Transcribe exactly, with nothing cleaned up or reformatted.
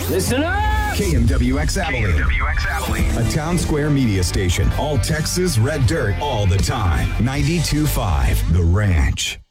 Listen up! K M W X Abilene. K M W X Abilene. A Town Square media station. All Texas red dirt all the time. ninety-two point five The Ranch.